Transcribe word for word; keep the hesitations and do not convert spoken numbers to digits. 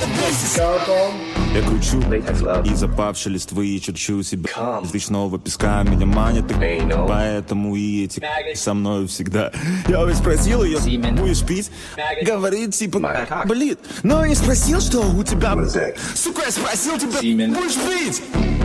Я кручу и запавшие листвы и черчу себя из речного песка. Меня манит, поэтому и эти со мной всегда. Я ведь спросил ее, будешь пить? Говорит типа, блин. Но я не спросил, что у тебя. Сука, я спросил тебя, будешь пить?